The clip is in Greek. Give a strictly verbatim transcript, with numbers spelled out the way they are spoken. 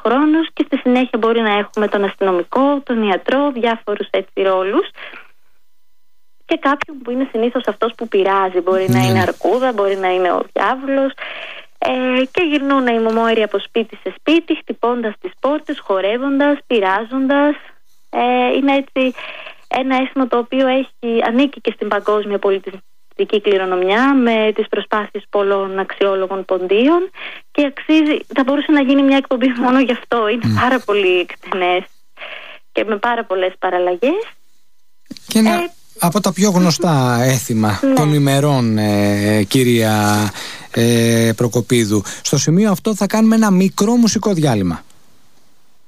χρόνος, και στη συνέχεια μπορεί να έχουμε τον αστυνομικό, τον ιατρό, διάφορους έτσι ρόλους, και κάποιον που είναι συνήθως αυτός που πειράζει. Μπορεί mm. να είναι αρκούδα, μπορεί να είναι ο διάβολος. Ε, και γυρνούν οι μωμόιροι από σπίτι σε σπίτι, χτυπώντας τις πόρτες, χορεύοντας, πειράζοντας. Ε, είναι έτσι ένα αίσθημα το οποίο έχει, ανήκει και στην παγκόσμια πολιτιστική κληρονομιά, με τις προσπάθειες πολλών αξιόλογων ποντίων, και αξίζει, θα μπορούσε να γίνει μια εκπομπή μόνο γι' αυτό. Είναι mm. πάρα πολύ εκτενές και με πάρα πολλές παραλλαγές. Και ένα ε, από τα πιο γνωστά έθιμα ναι. των ημερών, ε, κυρία ε, Προκοπίδου. Στο σημείο αυτό θα κάνουμε ένα μικρό μουσικό διάλειμμα.